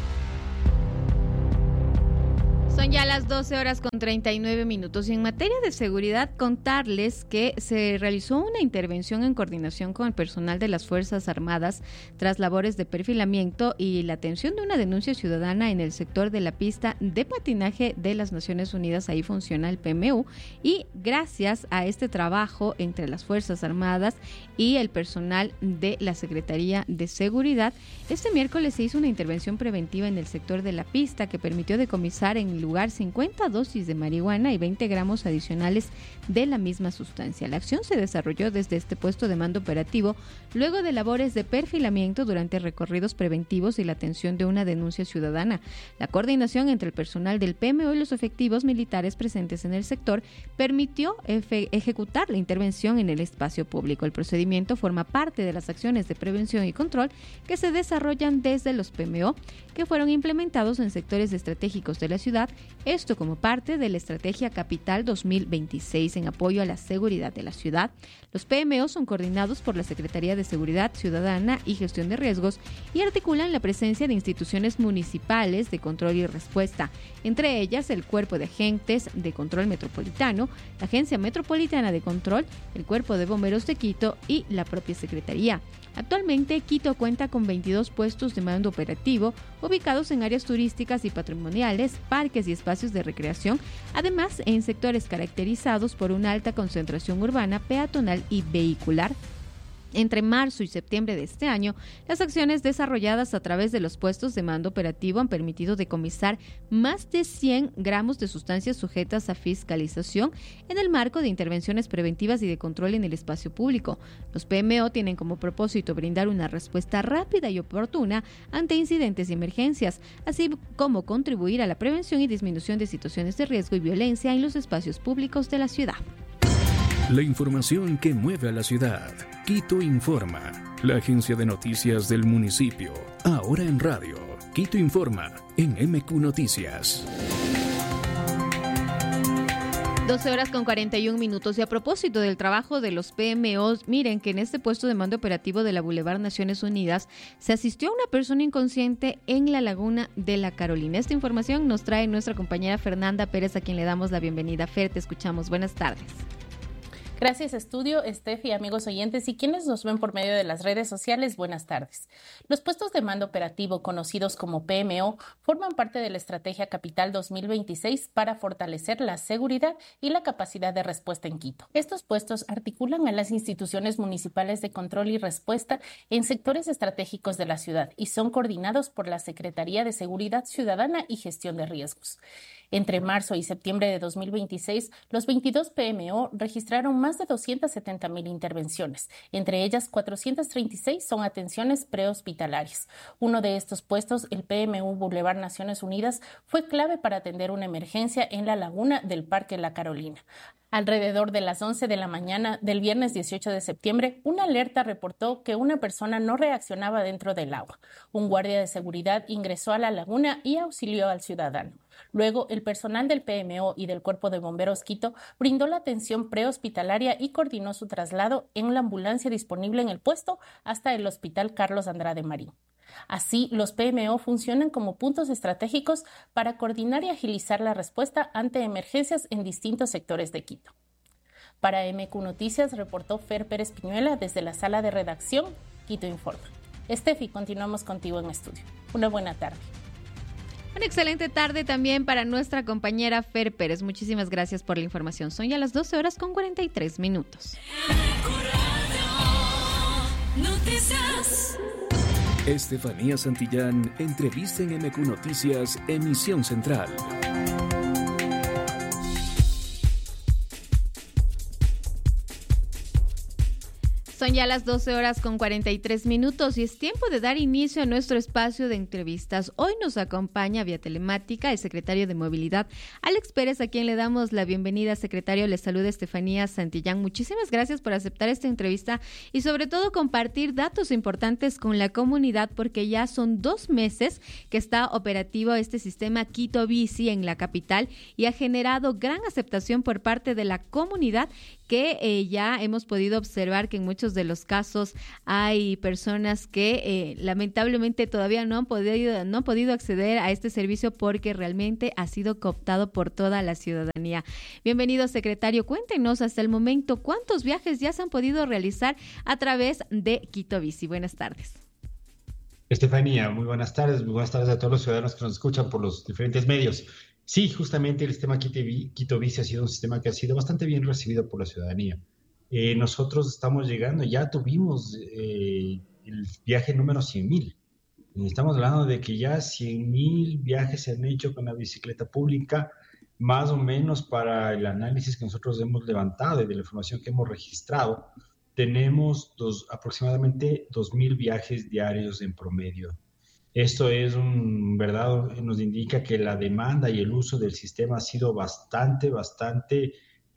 S2: Son ya las doce horas con treinta y nueve minutos y en materia de seguridad contarles que se realizó una intervención en coordinación con el personal de las Fuerzas Armadas tras labores de perfilamiento y la atención de una denuncia ciudadana en el sector de la pista de patinaje de las Naciones Unidas. Ahí funciona el P M U y gracias a este trabajo entre las Fuerzas Armadas y el personal de la Secretaría de Seguridad, este miércoles se hizo una intervención preventiva en el sector de la pista que permitió decomisar en lugar cincuenta dosis de marihuana y veinte gramos adicionales de la misma sustancia. La acción se desarrolló desde este puesto de mando operativo luego de labores de perfilamiento durante recorridos preventivos y la atención de una denuncia ciudadana. La coordinación entre el personal del P M O y los efectivos militares presentes en el sector permitió efe- ejecutar la intervención en el espacio público. El procedimiento forma parte de las acciones de prevención y control que se desarrollan desde los P M O, que fueron implementados en sectores estratégicos de la ciudad, esto como parte de la Estrategia Capital dos mil veintiséis en apoyo a la seguridad de la ciudad. Los P M O son coordinados por la Secretaría de Seguridad Ciudadana y Gestión de Riesgos y articulan la presencia de instituciones municipales de control y respuesta, entre ellas el Cuerpo de Agentes de Control Metropolitano, la Agencia Metropolitana de Control, el Cuerpo de Bomberos de Quito y la propia Secretaría. Actualmente, Quito cuenta con veintidós puestos de mando operativo ubicados en áreas turísticas y patrimoniales, parques y espacios de recreación, además en sectores caracterizados por una alta concentración urbana, peatonal y vehicular. Entre marzo y septiembre de este año, las acciones desarrolladas a través de los puestos de mando operativo han permitido decomisar más de cien gramos de sustancias sujetas a fiscalización en el marco de intervenciones preventivas y de control en el espacio público. Los P M O tienen como propósito brindar una respuesta rápida y oportuna ante incidentes y emergencias, así como contribuir a la prevención y disminución de situaciones de riesgo y violencia en los espacios públicos de la ciudad.
S1: La información que mueve a la ciudad. Quito Informa, la agencia de noticias del municipio. Ahora en radio. Quito Informa, en M Q Noticias.
S2: doce horas con cuarenta y un minutos. Y a propósito del trabajo de los P M Os, miren que en este puesto de mando operativo de la Boulevard Naciones Unidas se asistió a una persona inconsciente en la laguna de la Carolina. Esta información nos trae nuestra compañera Fernanda Pérez, a quien le damos la bienvenida. Fer, te escuchamos. Buenas tardes.
S16: Gracias, estudio, Steph y amigos oyentes y quienes nos ven por medio de las redes sociales, buenas tardes. Los puestos de mando operativo, conocidos como P M O, forman parte de la Estrategia Capital dos mil veintiséis para fortalecer la seguridad y la capacidad de respuesta en Quito. Estos puestos articulan a las instituciones municipales de control y respuesta en sectores estratégicos de la ciudad y son coordinados por la Secretaría de Seguridad Ciudadana y Gestión de Riesgos. Entre marzo y septiembre de dos mil veintiséis, los veintidós P M O registraron más de doscientas setenta mil intervenciones. Entre ellas, cuatrocientas treinta y seis son atenciones prehospitalarias. Uno de estos puestos, el P M U Boulevard Naciones Unidas, fue clave para atender una emergencia en la laguna del Parque La Carolina. Alrededor de las once de la mañana del viernes dieciocho de septiembre, una alerta reportó que una persona no reaccionaba dentro del agua. Un guardia de seguridad ingresó a la laguna y auxilió al ciudadano. Luego, el personal del P M O y del Cuerpo de Bomberos Quito brindó la atención prehospitalaria y coordinó su traslado en la ambulancia disponible en el puesto hasta el Hospital Carlos Andrade Marín. Así, los P M O funcionan como puntos estratégicos para coordinar y agilizar la respuesta ante emergencias en distintos sectores de Quito. Para M Q Noticias, reportó Fer Pérez Piñuela desde la sala de redacción Quito Informa. Estefi, continuamos contigo en estudio. Una buena tarde.
S2: Una excelente tarde también para nuestra compañera Fer Pérez. Muchísimas gracias por la información. Son ya las doce horas con cuarenta y tres minutos.
S1: Estefanía Santillán entrevista en M Q Noticias, emisión central.
S2: Son ya las doce horas con cuarenta y tres minutos y es tiempo de dar inicio a nuestro espacio de entrevistas. Hoy nos acompaña vía telemática el secretario de Movilidad, Alex Pérez, a quien le damos la bienvenida. Secretario, le saluda Estefanía Santillán. Muchísimas gracias por aceptar esta entrevista y sobre todo compartir datos importantes con la comunidad, porque ya son dos meses que está operativo este sistema Quito Bici en la capital y ha generado gran aceptación por parte de la comunidad, que eh, ya hemos podido observar que en muchos de los casos hay personas que eh, lamentablemente todavía no han podido no han podido acceder a este servicio porque realmente ha sido cooptado por toda la ciudadanía. Bienvenido, secretario. Cuéntenos hasta el momento cuántos viajes ya se han podido realizar a través de Quito Bici. Buenas tardes.
S17: Estefanía, muy buenas tardes. Muy buenas tardes a todos los ciudadanos que nos escuchan por los diferentes medios. Sí, justamente el sistema Quito Bici ha sido un sistema que ha sido bastante bien recibido por la ciudadanía. Eh, nosotros estamos llegando, ya tuvimos eh, el viaje número cien mil. Estamos hablando de que ya cien mil viajes se han hecho con la bicicleta pública, más o menos para el análisis que nosotros hemos levantado y de la información que hemos registrado. Tenemos dos, aproximadamente dos mil viajes diarios en promedio. Esto es un, ¿verdad? Nos indica que la demanda y el uso del sistema ha sido bastante, bastante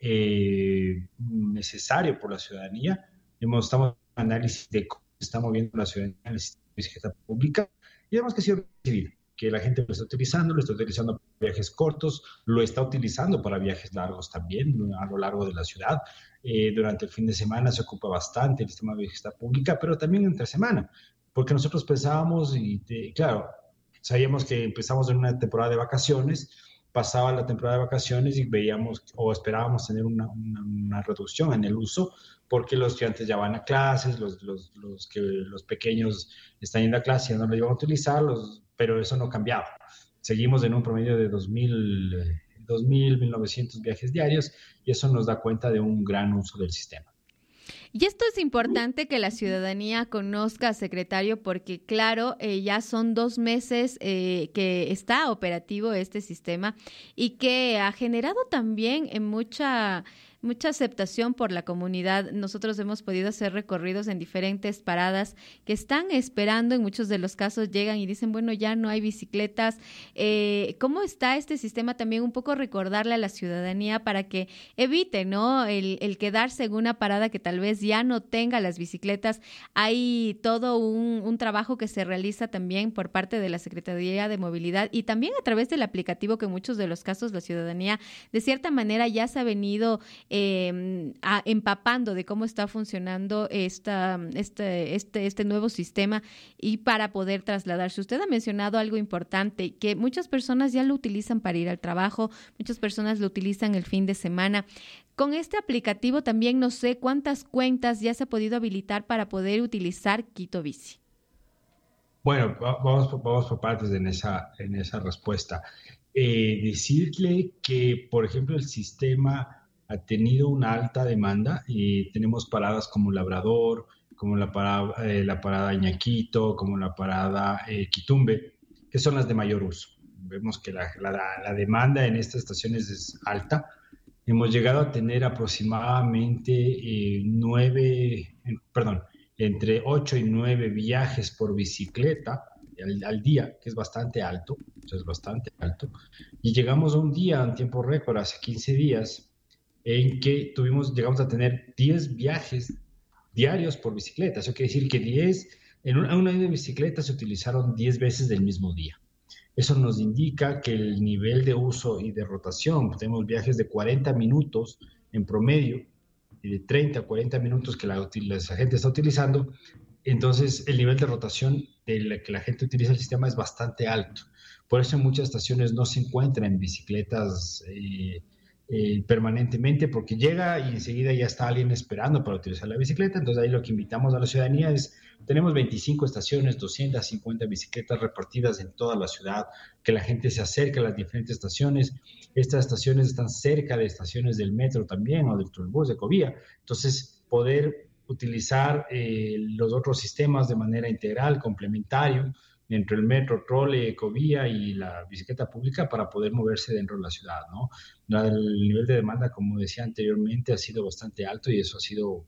S17: eh, necesario por la ciudadanía. Hemos, estamos en análisis de cómo se está moviendo la ciudadanía en el sistema de bicicleta pública y vemos que ha sido recibido, que la gente lo está utilizando, lo está utilizando para viajes cortos, lo está utilizando para viajes largos también a lo largo de la ciudad. Eh, durante el fin de semana se ocupa bastante el sistema de bicicleta pública, pero también entre semana. Porque nosotros pensábamos, y te, claro, sabíamos que empezamos en una temporada de vacaciones, pasaba la temporada de vacaciones y veíamos o esperábamos tener una, una, una reducción en el uso, porque los estudiantes ya van a clases, los, los, los, que, los pequeños están yendo a clase y no lo iban a utilizar, los, pero eso no cambiaba. Seguimos en un promedio de dos mil, mil novecientos viajes diarios y eso nos da cuenta de un gran uso del sistema.
S2: Y esto es importante que la ciudadanía conozca, secretario, porque claro, eh, ya son dos meses eh, que está operativo este sistema y que ha generado también en mucha... mucha aceptación por la comunidad. Nosotros hemos podido hacer recorridos en diferentes paradas que están esperando, en muchos de los casos llegan y dicen, bueno, ya no hay bicicletas. Eh, ¿Cómo está este sistema? También un poco recordarle a la ciudadanía para que evite, ¿no?, el, el quedarse en una parada que tal vez ya no tenga las bicicletas. Hay todo un, un trabajo que se realiza también por parte de la Secretaría de Movilidad y también a través del aplicativo que en muchos de los casos la ciudadanía de cierta manera ya se ha venido Eh, a, empapando de cómo está funcionando esta, este, este, este nuevo sistema y para poder trasladarse. Usted ha mencionado algo importante, que muchas personas ya lo utilizan para ir al trabajo, muchas personas lo utilizan el fin de semana. Con este aplicativo también no sé cuántas cuentas ya se ha podido habilitar para poder utilizar Quito Bici.
S17: Bueno, vamos, vamos por partes en esa, en esa respuesta. Eh, decirle que, por ejemplo, el sistema ha tenido una alta demanda y tenemos paradas como Labrador, como la parada, eh, la parada Iñaquito, como la parada eh, Quitumbe, que son las de mayor uso. Vemos que la, la, la demanda en estas estaciones es alta. Hemos llegado a tener aproximadamente eh, nueve, eh, perdón, entre ocho y nueve viajes por bicicleta al, al día, que es bastante alto, es bastante alto. Y llegamos a un día, en tiempo récord, hace quince días, en que tuvimos, llegamos a tener diez viajes diarios por bicicleta. Eso quiere decir que diez, en una, una de bicicletas se utilizaron diez veces del mismo día. Eso nos indica que el nivel de uso y de rotación, tenemos viajes de cuarenta minutos en promedio, de treinta a cuarenta minutos que la, la gente está utilizando, entonces el nivel de rotación de la que la gente utiliza el sistema es bastante alto. Por eso en muchas estaciones no se encuentran bicicletas eh, Eh, permanentemente, porque llega y enseguida ya está alguien esperando para utilizar la bicicleta. Entonces ahí lo que invitamos a la ciudadanía es, tenemos veinticinco estaciones, doscientas cincuenta bicicletas repartidas en toda la ciudad, que la gente se acerque a las diferentes estaciones. Estas estaciones están cerca de estaciones del metro también, o del trolebús de Ecovía. Entonces poder utilizar eh, los otros sistemas de manera integral, complementario, entre el metro, trole, ecovía y la bicicleta pública para poder moverse dentro de la ciudad, ¿no? El nivel de demanda, como decía anteriormente, ha sido bastante alto y eso ha sido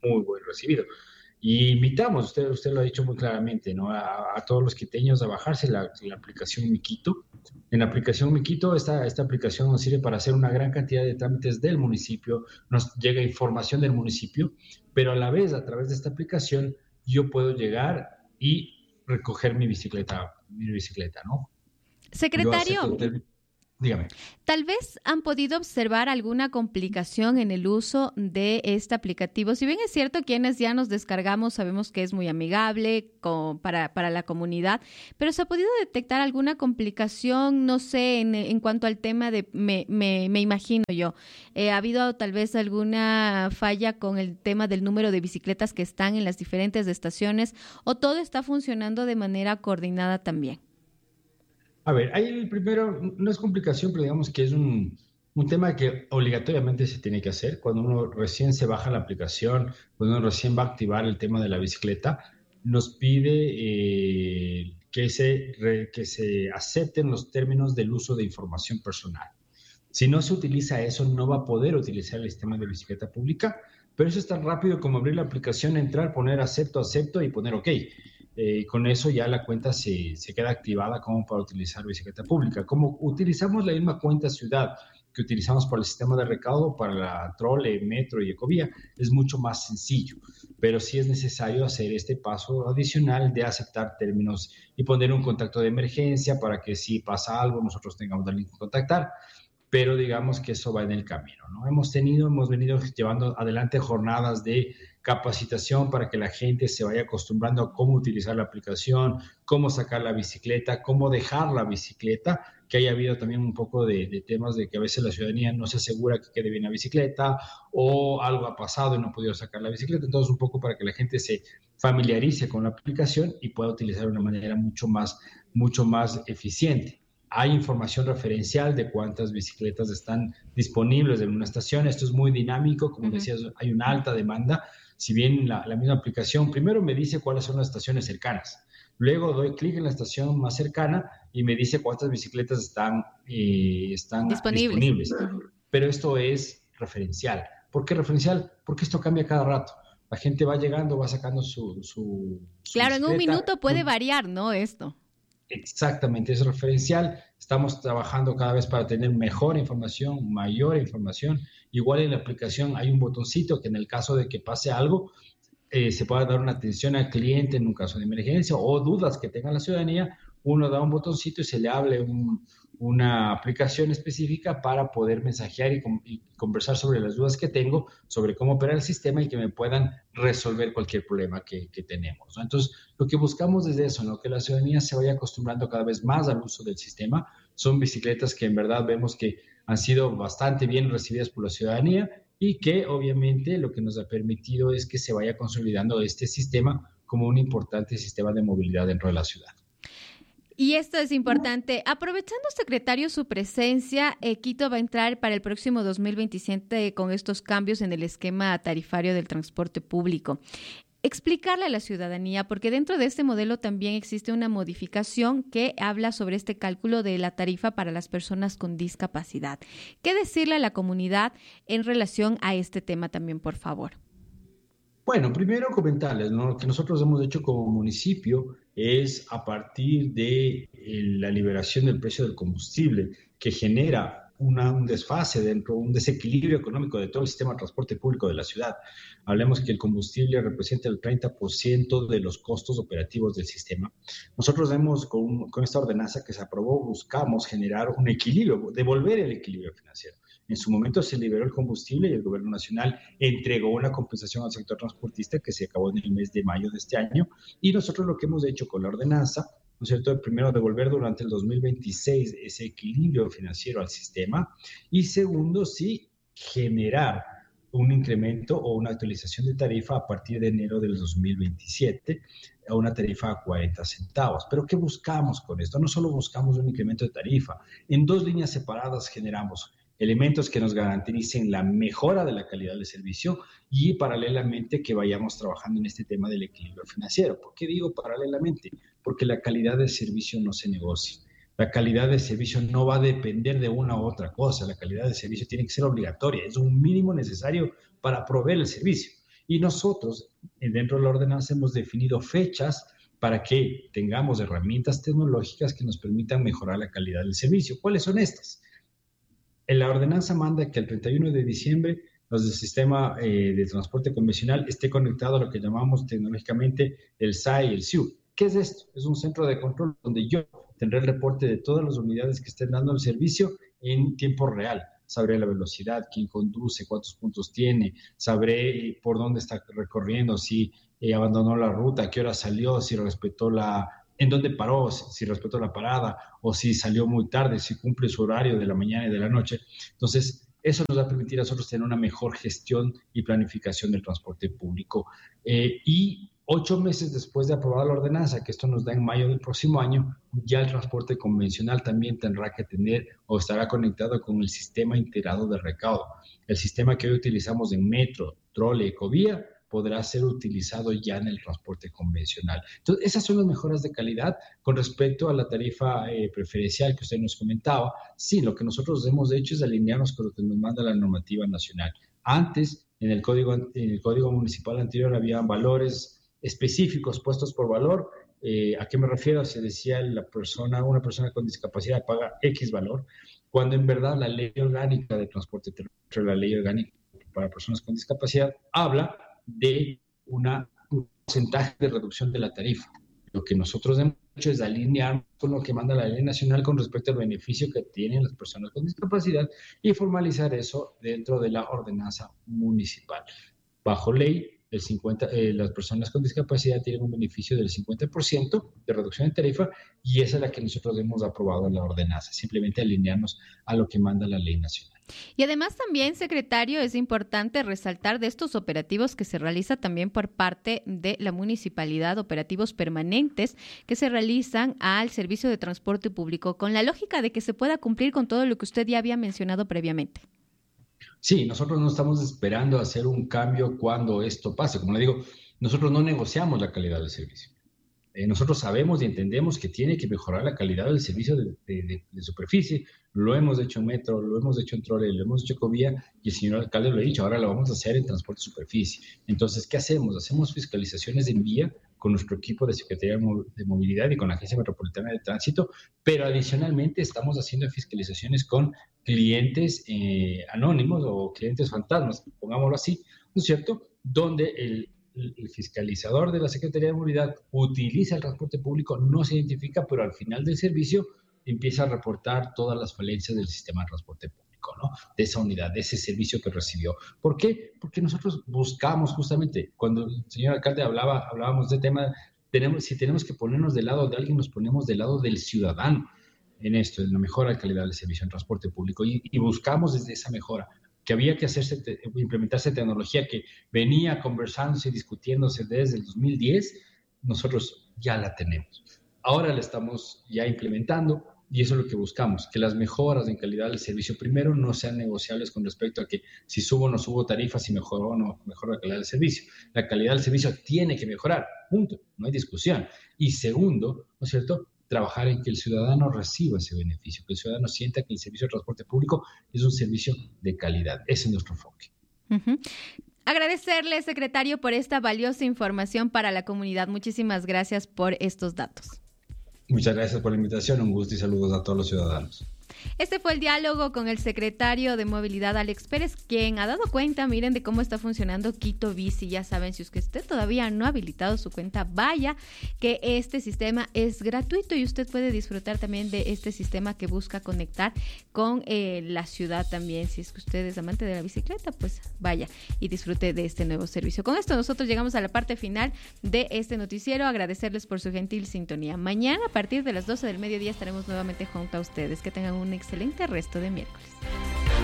S17: muy buen recibido. Y invitamos, usted, usted lo ha dicho muy claramente, ¿no? a, a todos los quiteños a bajarse la, la aplicación Miquito. En la aplicación Miquito, esta, esta aplicación nos sirve para hacer una gran cantidad de trámites del municipio, nos llega información del municipio, pero a la vez, a través de esta aplicación, yo puedo llegar y recoger mi bicicleta, mi bicicleta, ¿no?
S2: Secretario,
S17: dígame.
S2: Tal vez han podido observar alguna complicación en el uso de este aplicativo. Si bien es cierto, quienes ya nos descargamos sabemos que es muy amigable con, para, para la comunidad, pero ¿se ha podido detectar alguna complicación, no sé, en, en cuanto al tema de, me, me, me imagino yo, eh, ha habido tal vez alguna falla con el tema del número de bicicletas que están en las diferentes estaciones, o todo está funcionando de manera coordinada también?
S17: A ver, ahí el primero, no es complicación, pero digamos que es un, un tema que obligatoriamente se tiene que hacer. Cuando uno recién se baja la aplicación, cuando uno recién va a activar el tema de la bicicleta, nos pide eh, que, se, re, que se acepten los términos del uso de información personal. Si no se utiliza eso, no va a poder utilizar el sistema de bicicleta pública, pero eso es tan rápido como abrir la aplicación, entrar, poner acepto, acepto y poner OK. Eh, con eso ya la cuenta se, se queda activada como para utilizar bicicleta pública. Como utilizamos la misma cuenta ciudad que utilizamos para el sistema de recaudo, para la trole, metro y ecovía, es mucho más sencillo, pero sí es necesario hacer este paso adicional de aceptar términos y poner un contacto de emergencia para que si pasa algo nosotros tengamos alguien que contactar, pero digamos que eso va en el camino, ¿no? Hemos tenido, hemos venido llevando adelante jornadas de capacitación para que la gente se vaya acostumbrando a cómo utilizar la aplicación, cómo sacar la bicicleta, cómo dejar la bicicleta, que haya habido también un poco de, de temas de que a veces la ciudadanía no se asegura que quede bien la bicicleta o algo ha pasado y no ha podido sacar la bicicleta. Entonces, un poco para que la gente se familiarice con la aplicación y pueda utilizar de una manera mucho más, mucho más eficiente. Hay información referencial de cuántas bicicletas están disponibles en una estación. Esto es muy dinámico, como uh-huh. decías, hay una alta demanda. Si bien la, la misma aplicación primero me dice cuáles son las estaciones cercanas, luego doy clic en la estación más cercana y me dice cuántas bicicletas están, eh, están disponibles. disponibles. Uh-huh. Pero esto es referencial. ¿Por qué referencial? Porque esto cambia cada rato. La gente va llegando, va sacando su, su, su
S2: Claro,
S17: bicicleta.
S2: En un minuto puede variar, ¿no? Esto.
S17: Exactamente, es referencial. Estamos trabajando cada vez para tener mejor información, mayor información. Igual en la aplicación hay un botoncito que en el caso de que pase algo, eh, se pueda dar una atención al cliente en un caso de emergencia o dudas que tenga la ciudadanía. Uno da un botoncito y se le hable un, una aplicación específica para poder mensajear y, com- y conversar sobre las dudas que tengo, sobre cómo operar el sistema y que me puedan resolver cualquier problema que, que tenemos, ¿no? Entonces, lo que buscamos desde eso, ¿no? Que la ciudadanía se vaya acostumbrando cada vez más al uso del sistema. Son bicicletas que en verdad vemos que han sido bastante bien recibidas por la ciudadanía y que obviamente lo que nos ha permitido es que se vaya consolidando este sistema como un importante sistema de movilidad dentro de la ciudad.
S2: Y esto es importante. Aprovechando, secretario, su presencia, eh, Quito va a entrar para el próximo dos mil veintisiete con estos cambios en el esquema tarifario del transporte público. Explicarle a la ciudadanía, porque dentro de este modelo también existe una modificación que habla sobre este cálculo de la tarifa para las personas con discapacidad. ¿Qué decirle a la comunidad en relación a este tema también, por favor?
S17: Bueno, primero comentarles, ¿no? Lo que nosotros hemos hecho como municipio es a partir de eh, la liberación del precio del combustible, que genera una, un desfase dentro, un desequilibrio económico de todo el sistema de transporte público de la ciudad. Hablemos que el combustible representa el treinta por ciento de los costos operativos del sistema. Nosotros hemos, con, con esta ordenanza que se aprobó, buscamos generar un equilibrio, devolver el equilibrio financiero. En su momento se liberó el combustible y el gobierno nacional entregó una compensación al sector transportista que se acabó en el mes de mayo de este año. Y nosotros lo que hemos hecho con la ordenanza, ¿no es cierto? Primero, devolver durante el dos mil veintiséis ese equilibrio financiero al sistema. Y segundo, sí, generar un incremento o una actualización de tarifa a partir de enero del dos mil veintisiete a una tarifa a cuarenta centavos. ¿Pero qué buscamos con esto? No solo buscamos un incremento de tarifa. En dos líneas separadas generamos elementos que nos garanticen la mejora de la calidad del servicio y paralelamente que vayamos trabajando en este tema del equilibrio financiero. ¿Por qué digo paralelamente? Porque la calidad del servicio no se negocia. La calidad del servicio no va a depender de una u otra cosa. La calidad del servicio tiene que ser obligatoria. Es un mínimo necesario para proveer el servicio. Y nosotros, dentro de la ordenanza, hemos definido fechas para que tengamos herramientas tecnológicas que nos permitan mejorar la calidad del servicio. ¿Cuáles son estas? En la ordenanza manda que el treinta y uno de diciembre los del sistema eh, de transporte convencional esté conectado a lo que llamamos tecnológicamente el S A I y el S I U. ¿Qué es esto? Es un centro de control donde yo tendré el reporte de todas las unidades que estén dando el servicio en tiempo real. Sabré la velocidad, quién conduce, cuántos puntos tiene, sabré por dónde está recorriendo, si eh, abandonó la ruta, a qué hora salió, si respetó la, en dónde paró, si, si respetó la parada, o si salió muy tarde, si cumple su horario de la mañana y de la noche. Entonces, eso nos va a permitir a nosotros tener una mejor gestión y planificación del transporte público. Eh, y ocho meses después de aprobar la ordenanza, que esto nos da en mayo del próximo año, ya el transporte convencional también tendrá que tener o estará conectado con el sistema integrado de recaudo. El sistema que hoy utilizamos en metro, trole, ecovía, podrá ser utilizado ya en el transporte convencional. Entonces, esas son las mejoras de calidad. Con respecto a la tarifa eh, preferencial que usted nos comentaba, sí, lo que nosotros hemos hecho es alinearnos con lo que nos manda la normativa nacional. Antes, en el código, en el código municipal anterior, había valores específicos puestos por valor. Eh, ¿A qué me refiero? Se decía la persona, una persona con discapacidad paga X valor, cuando en verdad la ley orgánica de transporte terrestre, la ley orgánica para personas con discapacidad, habla de una, un porcentaje de reducción de la tarifa. Lo que nosotros hemos hecho es alinear con lo que manda la ley nacional con respecto al beneficio que tienen las personas con discapacidad y formalizar eso dentro de la ordenanza municipal. Bajo ley, el cincuenta, eh, las personas con discapacidad tienen un beneficio del cincuenta por ciento de reducción de tarifa y esa es la que nosotros hemos aprobado en la ordenanza, simplemente alinearnos a lo que manda la ley nacional.
S2: Y además también, secretario, es importante resaltar de estos operativos que se realiza también por parte de la municipalidad, operativos permanentes que se realizan al servicio de transporte público, con la lógica de que se pueda cumplir con todo lo que usted ya había mencionado previamente.
S17: Sí, nosotros no estamos esperando hacer un cambio cuando esto pase. Como le digo, nosotros no negociamos la calidad del servicio. Eh, nosotros sabemos y entendemos que tiene que mejorar la calidad del servicio de, de, de, de superficie. Lo hemos hecho en metro, lo hemos hecho en trole, lo hemos hecho en ecovía y el señor alcalde lo ha dicho, ahora lo vamos a hacer en transporte de superficie. Entonces, ¿qué hacemos? Hacemos fiscalizaciones en vía con nuestro equipo de Secretaría de Movilidad y con la Agencia Metropolitana de Tránsito, pero adicionalmente estamos haciendo fiscalizaciones con clientes eh, anónimos o clientes fantasmas, pongámoslo así, ¿no es cierto? Donde el el fiscalizador de la Secretaría de Movilidad utiliza el transporte público, no se identifica, pero al final del servicio empieza a reportar todas las falencias del sistema de transporte público, ¿no? De esa unidad, de ese servicio que recibió. ¿Por qué? Porque nosotros buscamos justamente, cuando el señor alcalde hablaba, hablábamos de tema, tenemos, si tenemos que ponernos del lado de alguien, nos ponemos del lado del ciudadano en esto, en la mejora de calidad del servicio en transporte público y, y buscamos desde esa mejora. Que había que hacerse, implementarse tecnología que venía conversándose y discutiéndose desde el dos mil diez, nosotros ya la tenemos. Ahora la estamos ya implementando y eso es lo que buscamos, que las mejoras en calidad del servicio primero no sean negociables con respecto a que si subo o no subo tarifas, si mejoró o no mejora la calidad del servicio. La calidad del servicio tiene que mejorar, punto, no hay discusión. Y segundo, ¿no es cierto?, trabajar en que el ciudadano reciba ese beneficio, que el ciudadano sienta que el servicio de transporte público es un servicio de calidad. Ese es nuestro enfoque.
S2: Uh-huh. Agradecerle, secretario, por esta valiosa información para la comunidad. Muchísimas gracias por estos datos.
S17: Muchas gracias por la invitación. Un gusto y saludos a todos los ciudadanos.
S2: Este fue el diálogo con el secretario de Movilidad, Alex Pérez, quien ha dado cuenta, miren, de cómo está funcionando Quito Bici. Ya saben, si usted todavía no ha habilitado su cuenta, vaya, que este sistema es gratuito y usted puede disfrutar también de este sistema que busca conectar con eh, la ciudad también. Si es que usted es amante de la bicicleta, pues vaya y disfrute de este nuevo servicio. Con esto nosotros llegamos a la parte final de este noticiero. Agradecerles por su gentil sintonía. Mañana a partir de las doce del mediodía estaremos nuevamente junto a ustedes. Que tengan un excelente resto de miércoles.